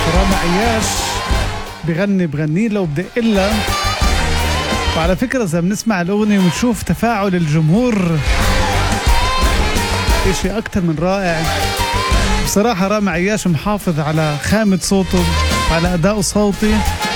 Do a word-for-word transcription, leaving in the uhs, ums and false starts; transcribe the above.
رامي عياش بغني بغني له وبدق إلا. وعلى فكرة إذا بنسمع الأغنية ونشوف تفاعل الجمهور إشي أكتر من رائع بصراحة. رامي عياش محافظ على خامة صوته، على أداء صوتي.